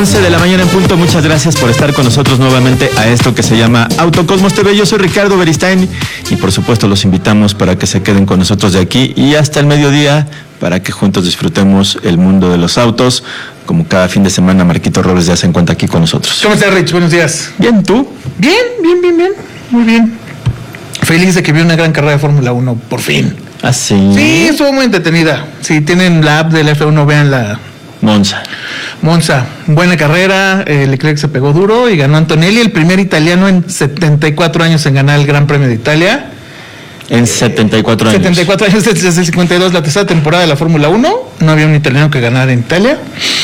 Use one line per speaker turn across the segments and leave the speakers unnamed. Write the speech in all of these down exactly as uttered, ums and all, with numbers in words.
once de la mañana en punto. Muchas gracias por estar con nosotros nuevamente a esto que se llama Autocosmos T V. Yo soy Ricardo Beristain y por supuesto los invitamos para que se queden con nosotros de aquí y hasta el mediodía para que juntos disfrutemos el mundo de los autos. Como cada fin de semana, Marquito Robles ya se encuentra aquí con nosotros.
¿Cómo estás, Rich? Buenos días.
Bien, ¿tú?
Bien, bien, bien, bien. Muy bien. Feliz de que vi una gran carrera de Fórmula uno, por fin.
¿Ah, sí?
Sí, estuvo muy entretenida. Si tienen la app del F uno, vean la...
Monza.
Monza, buena carrera, eh, Leclerc se pegó duro y ganó Antonelli, el primer italiano en setenta y cuatro años en ganar el Gran Premio de Italia.
En setenta y cuatro años.
setenta y cuatro años desde el cincuenta y dos, la tercera temporada de la Fórmula uno. No había un italiano que ganara en Italia.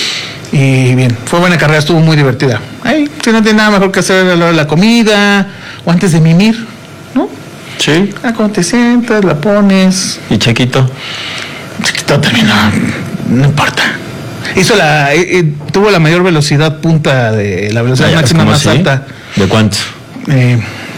Y bien, fue buena carrera, estuvo muy divertida. Ay, si no tiene nada mejor que hacer a la hora de la comida o antes de mimir, ¿no?
Sí.
Ah, cuando te sientas, la pones.
¿Y Chequito?
Chequito también, no, no importa. Hizo la, eh, eh, tuvo la mayor velocidad punta de la velocidad
Vaya,
máxima más
sí?
alta.
¿De cuánto?
Eh,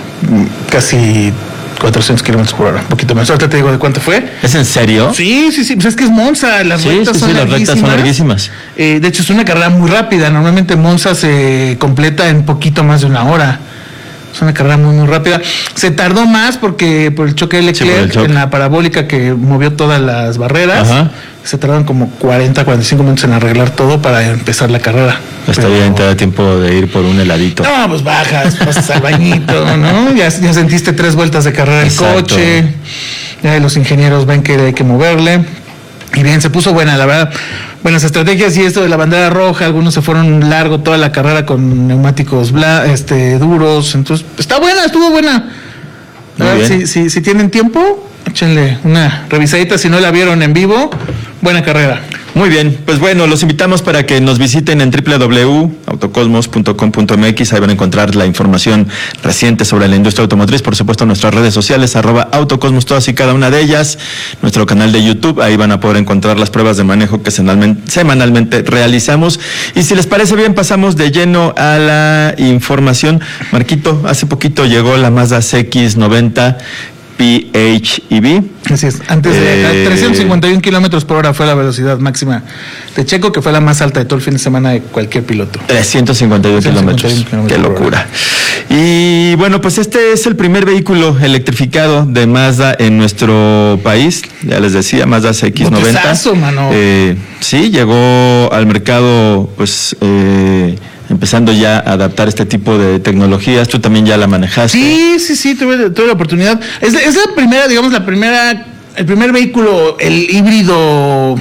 casi cuatrocientos kilómetros por hora, un poquito más. Ahorita te digo de cuánto fue.
¿Es en serio?
Sí, sí, sí, pues es que es Monza, las
Sí,
rectas
sí,
son
sí, las
larguísimas.
rectas son larguísimas.
Eh, de hecho, es una carrera muy rápida. Normalmente Monza se completa en poquito más de una hora. Es una carrera muy, muy rápida. Se tardó más porque por el choque de
Sí, por el
Leclerc
choque.
en la parabólica que movió todas las barreras.
Ajá.
Se tardaron como cuarenta, cuarenta y cinco minutos en arreglar todo para empezar la carrera.
Está
Pero-
bien, te da tiempo de ir por un heladito.
No, pues bajas, pasas al bañito, ¿no? Ya, ya sentiste tres vueltas de carrera el
Exacto.
coche. Ya los ingenieros ven que hay que moverle. Y bien, se puso buena, la verdad. Buenas estrategias y esto de la bandera roja, algunos se fueron largo toda la carrera con neumáticos bla, este, duros. Entonces, está buena, estuvo buena. La
Muy
verdad,
bien.
si, si, si tienen tiempo, échenle una revisadita. Si no la vieron en vivo, buena carrera.
Muy bien, pues bueno, los invitamos para que nos visiten en doble u doble u doble u punto autocosmos punto com punto m x. Ahí van a encontrar la información reciente sobre la industria automotriz. Por supuesto, nuestras redes sociales, arroba autocosmos, todas y cada una de ellas. Nuestro canal de YouTube, ahí van a poder encontrar las pruebas de manejo que semanalmente, semanalmente realizamos. Y si les parece bien, pasamos de lleno a la información. Marquito, hace poquito llegó la Mazda C X noventa P H E V.
Así es, antes de
Eh,
trescientos cincuenta y un kilómetros por hora fue la velocidad máxima de Checo, que fue la más alta de todo el fin de semana de cualquier piloto.
trescientos cincuenta y uno kilómetros.
trescientos cincuenta y
Qué
uno kilómetros
locura. Y bueno, pues este es el primer vehículo electrificado de Mazda en nuestro país. Ya les decía, Mazda C X noventa.
Botezazo, mano.
Eh, sí, llegó al mercado, pues, eh, empezando ya a adaptar este tipo de tecnologías. Tú también ya la manejaste.
Sí, sí, sí, tuve, tuve la oportunidad. Es, es la primera, digamos, la primera, el primer vehículo, el híbrido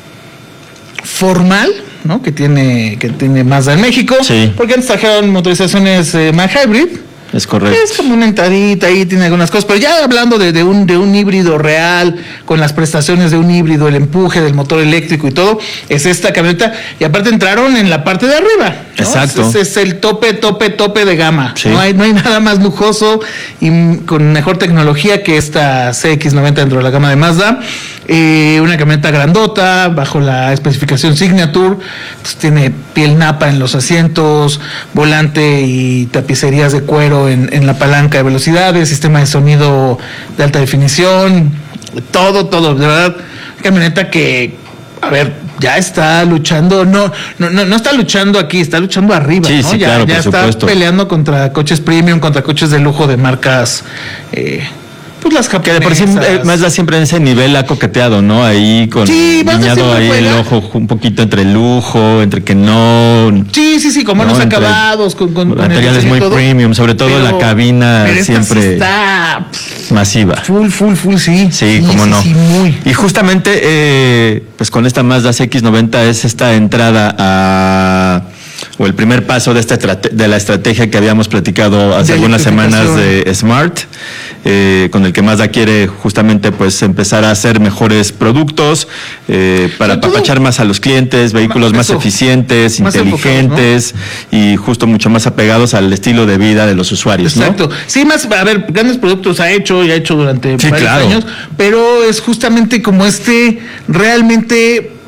formal, ¿no? Que tiene, que tiene Mazda en México.
Sí.
Porque antes trajeron motorizaciones eh, más hybrid.
Es correcto.
Es como una entradita ahí, tiene algunas cosas, pero ya hablando de, de, un, de un híbrido real, con las prestaciones de un híbrido, el empuje del motor eléctrico y todo, es esta camioneta. Y aparte entraron en la parte de arriba, ¿no?
Exacto.
Es, es el tope, tope, tope de gama.
Sí.
No hay, no hay nada más lujoso y m- con mejor tecnología que esta C X noventa dentro de la gama de Mazda. Eh, una camioneta grandota, bajo la especificación Signature, pues tiene piel napa en los asientos, volante y tapicerías de cuero en, en la palanca de velocidades, sistema de sonido de alta definición, todo, todo, de verdad, camioneta que, a ver, ya está luchando, no, no, no, no está luchando aquí, está luchando arriba,
Sí,
¿no?
sí,
ya
claro,
ya
por
está
supuesto.
peleando contra coches premium, contra coches de lujo de marcas, eh, pues las
Que de por sí
japonesas.
eh, Mazda siempre en ese nivel ha coqueteado, ¿no? Ahí con
Sí, Mazda
guiñado
siempre
ahí
fue
el
la-
ojo un poquito entre lujo, entre que no.
Sí, sí, sí, con buenos
No, entre
acabados, con, con, con el
materiales
diseño
muy
y todo.
premium, sobre todo
Pero-
la cabina
pero esta
siempre
sí está pff,
masiva.
full, full, full, sí.
Sí, cómo
sí,
no.
Sí, muy.
Y justamente, eh, pues con esta Mazda C X noventa es esta entrada a, o el primer paso de esta estrate- de la estrategia que habíamos platicado hace
De
algunas semanas
electrificación.
de Smart, eh, con el que Mazda quiere justamente pues empezar a hacer mejores productos eh, para
Sobre todo-
apapachar más a los clientes, vehículos más
Eso.
eficientes,
Más
inteligentes y justo mucho más apegados al estilo de vida de los usuarios, ¿no?
Exacto. Sí, más, a ver, grandes productos ha hecho y ha hecho durante
Sí,
varios
claro.
años, pero es justamente como este realmente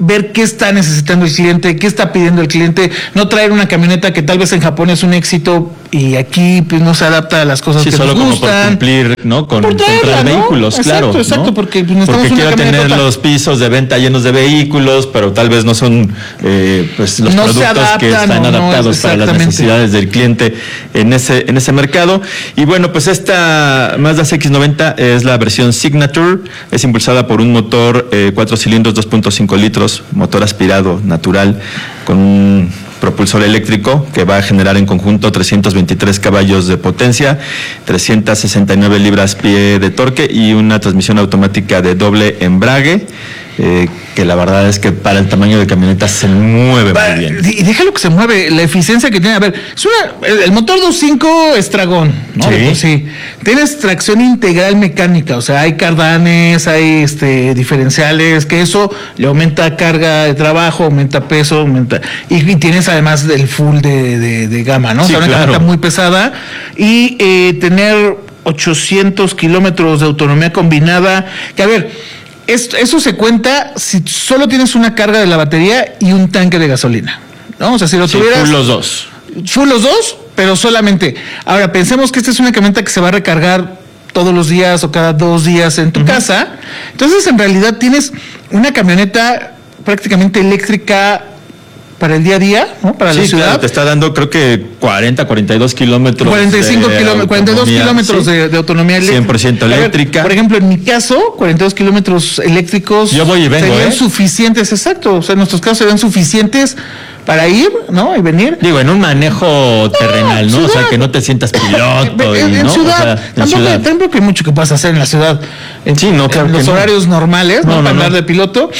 ver qué está necesitando el cliente, qué está pidiendo el cliente, no traer una camioneta que tal vez en Japón es un éxito y aquí pues no se adapta a las cosas
sí,
que
solo
nos
como
gustan.
por cumplir, ¿no? Con,
Por traerla,
con traer
¿no?
vehículos,
Exacto,
claro.
exacto,
¿no?
porque pues, necesitamos
porque
una
quiero tener
camionetota.
los pisos de venta llenos de vehículos, pero tal vez no son eh, pues los
No se
productos
adaptan,
que están
no, no,
adaptados para las
exactamente.
necesidades del cliente en ese en ese mercado. Y bueno, pues esta Mazda C X noventa es la versión Signature, es impulsada por un motor eh, cuatro cilindros, dos punto cinco litros, motor aspirado natural con un propulsor eléctrico que va a generar en conjunto trescientos veintitrés caballos de potencia, trescientas sesenta y nueve libras-pie de torque y una transmisión automática de doble embrague, eh, que la verdad es que para el tamaño de camioneta se mueve
Va,
muy bien.
y déjalo que se mueve, la eficiencia que tiene. A ver, es una, el, el motor dos punto cinco es dragón, ¿no?
Sí.
De por sí. Tienes tracción integral mecánica, o sea, hay cardanes, hay este diferenciales, que eso le aumenta carga de trabajo, aumenta peso, aumenta. Y, y tienes además el full de, de, de gama, ¿no?
Sí,
o sea, una
claro.
camioneta muy pesada. Y eh, tener ochocientos kilómetros de autonomía combinada, que a ver. Esto, eso se cuenta si solo tienes una carga de la batería y un tanque de gasolina, ¿no? O sea, si lo
Sí,
tuvieras...
full los dos.
Full los dos, pero solamente... Ahora, pensemos que esta es una camioneta que se va a recargar todos los días o cada dos días en tu uh-huh. casa. Entonces, en realidad, tienes una camioneta prácticamente eléctrica para el día a día, ¿no? Para
sí,
la ciudad.
Claro, te está dando creo que cuarenta, cuarenta y dos kilómetros.
cuarenta y cinco kilómetros, cuarenta y dos kilómetros
sí.
de, de autonomía eléctrica.
cien por ciento eléctrica.
Ver, por ejemplo, en mi caso, cuarenta y dos kilómetros eléctricos.
Yo voy y vengo,
serían
¿eh?
suficientes, exacto. O sea, en nuestros casos serían suficientes para ir, ¿no? Y venir.
Digo, en un manejo no, terrenal, ¿no? Ciudad. O sea, que no te sientas piloto.
en,
y,
en
¿no?
ciudad,
o sea, en
tampoco,
ciudad.
tampoco hay mucho que puedas hacer en la ciudad. En,
sí, no, claro
en los
que
horarios
no.
normales, ¿no?
no, no
Para
no.
hablar de piloto.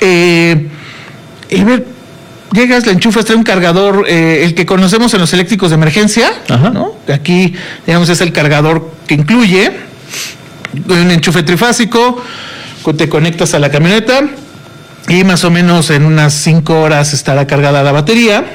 Eh, y ver. Llegas, le enchufas, trae un cargador, eh, el que conocemos en los eléctricos de emergencia,
Ajá.
¿no? Aquí, digamos, es el cargador que incluye un enchufe trifásico, te conectas a la camioneta y más o menos en unas cinco horas estará cargada la batería.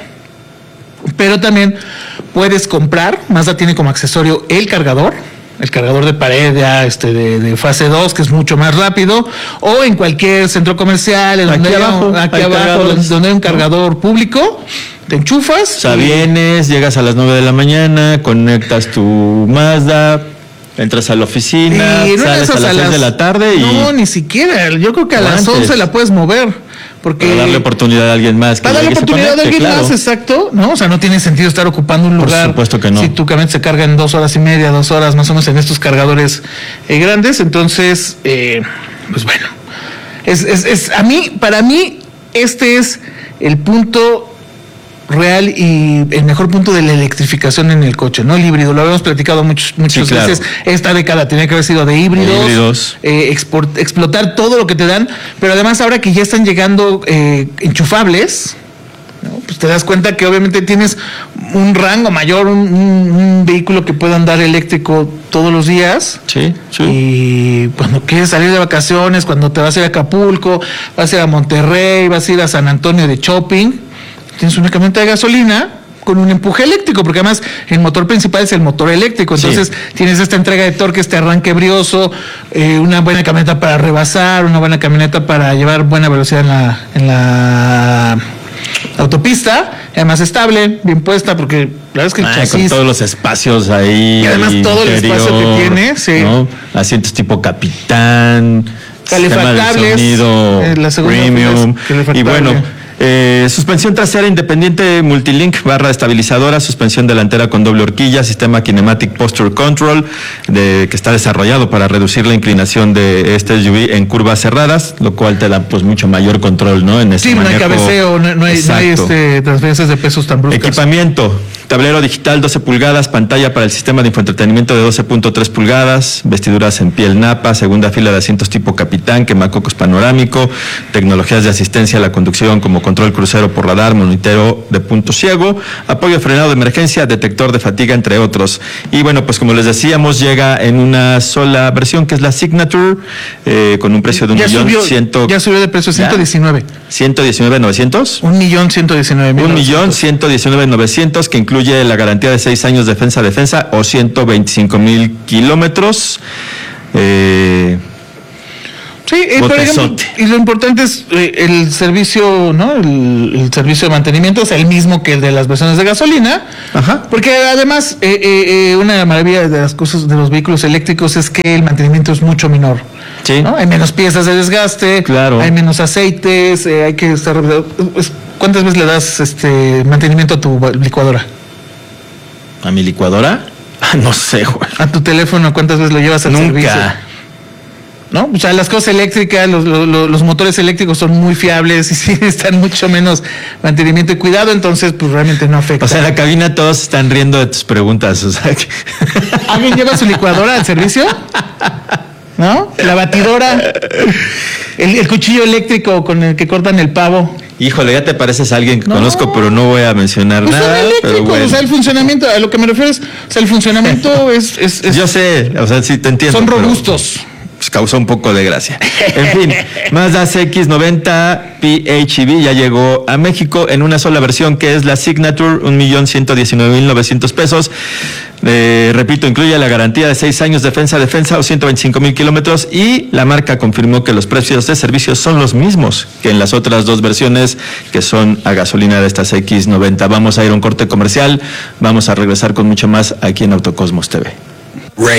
Pero también puedes comprar, Mazda tiene como accesorio el cargador, el cargador de pared ya este de, de fase dos, que es mucho más rápido, o en cualquier centro comercial, en
aquí
donde
abajo,
hay, aquí
hay
abajo donde, donde hay un cargador público, te enchufas.
O sea,
y...
vienes, llegas a las nueve de la mañana, conectas tu Mazda, entras a la oficina,
y no
sales a las seis
las...
de la tarde y...
No, ni siquiera, yo creo que a las once la puedes mover. Porque
para darle oportunidad a alguien más. Que
para darle oportunidad a alguien
claro.
más, exacto, ¿no? O sea, no tiene sentido estar ocupando un lugar.
Por supuesto que no.
Si tu camioneta se carga en dos horas y media, dos horas más o menos en estos cargadores eh, grandes. Entonces, eh, pues bueno. Es, es, es, a mí, para mí, este es el punto real y el mejor punto de la electrificación en el coche, ¿no? El híbrido, lo habíamos platicado muchos, muchas sí, veces. Claro. Esta década tenía que haber sido de híbridos,
de híbridos.
Eh, export, explotar todo lo que te dan, pero además ahora que ya están llegando eh, enchufables, ¿no? Pues te das cuenta que obviamente tienes un rango mayor, un, un, un vehículo que pueda andar eléctrico todos los días.
Sí, sí.
Y cuando quieres salir de vacaciones, cuando te vas a ir a Acapulco, vas a ir a Monterrey, vas a ir a San Antonio de shopping, tienes una camioneta de gasolina con un empuje eléctrico, porque además el motor principal es el motor eléctrico, entonces sí. tienes esta entrega de torque, este arranque brioso, eh, una buena camioneta para rebasar, una buena camioneta para llevar buena velocidad en la, en la autopista, además estable, bien puesta, porque la verdad es que el
ah,
chasis...
con todos los espacios ahí.
Y además todo el espacio que tiene, sí.
¿no? Asientos tipo capitán,
calefactables,
sonido,
eh, la
premium, y bueno... Eh, suspensión trasera independiente Multilink, barra estabilizadora, suspensión delantera con doble horquilla, sistema Kinematic Posture Control, de, que está desarrollado para reducir la inclinación de este S U V en curvas cerradas, lo cual te da pues mucho mayor control, ¿no? En ese
sí,
manejo.
No hay cabeceo, no, no hay, no hay este, transferencias de pesos tan bruscas.
Equipamiento, tablero digital doce pulgadas, pantalla para el sistema de infoentretenimiento de doce punto tres pulgadas, vestiduras en piel napa, segunda fila de asientos tipo capitán, quemacocos panorámico, tecnologías de asistencia a la conducción como control crucero por radar, monitoreo de punto ciego, apoyo frenado de emergencia, detector de fatiga, entre otros. Y bueno, pues como les decíamos, llega en una sola versión, que es la Signature, eh, con un precio de un
ya
millón
subió,
ciento...
Ya subió de precio, ciento diecinueve.
¿ciento diecinueve novecientos?
Un millón ciento diecinueve mil.
Un millón ciento diecinueve novecientos, que incluye la garantía de seis años defensa defensa o ciento veinticinco mil kilómetros. Eh...
Sí, eh, por ejemplo, y lo importante es eh, el servicio, ¿no? El, el servicio de mantenimiento es el mismo que el de las versiones de gasolina.
Ajá.
Porque además, eh, eh, una maravilla de las cosas de los vehículos eléctricos es que el mantenimiento es mucho menor.
Sí.
¿No? Hay menos piezas de desgaste,
claro.
Hay menos aceites, eh, hay que estar. ¿Cuántas veces le das este mantenimiento a tu licuadora?
¿A mi licuadora? No sé, güey.
¿A tu teléfono cuántas veces lo llevas al
Nunca.
servicio? ¿No? O sea, las cosas eléctricas, los, los, los motores eléctricos son muy fiables y sí están mucho menos mantenimiento y cuidado, entonces pues realmente no afecta.
O sea, en la cabina todos están riendo de tus preguntas. O sea, que...
¿Alguien lleva su licuadora al servicio? ¿No? La batidora, el, el cuchillo eléctrico con el que cortan el pavo.
Híjole, ya te pareces a alguien que
no.
conozco, pero no voy a mencionar
pues
nada.
Son eléctricos,
pero bueno.
O sea, el funcionamiento, a lo que me refiero es, o sea, el funcionamiento es, es, es
Yo sé, o sea, sí te entiendo.
Son robustos.
Pero... Pues causó un poco de gracia. En fin, Mazda C X noventa P H E V ya llegó a México en una sola versión, que es la Signature, un millón ciento diecinueve mil novecientos pesos. Eh, repito, incluye la garantía de seis años defensa defensa o ciento veinticinco mil kilómetros, y la marca confirmó que los precios de servicios son los mismos que en las otras dos versiones que son a gasolina de esta C X noventa. Vamos a ir a un corte comercial, vamos a regresar con mucho más aquí en Autocosmos T V.